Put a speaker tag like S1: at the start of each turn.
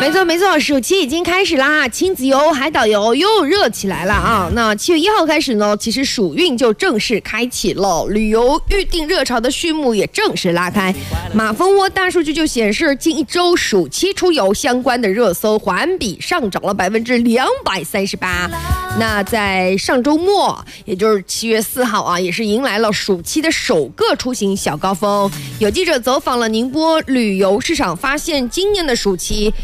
S1: 没错，暑期已经开始啦，亲子游、海岛游又热起来了啊！那7月1号开始呢，其实暑运就正式开启了，旅游预订热潮的序幕也正式拉开。马蜂窝大数据就显示，近一周暑期出游相关的热搜环比上涨了238%。那在上周末，也就是7月4号啊，也是迎来了暑期的首个出行小高峰。有记者走访了宁波旅游市场，发现今年的暑期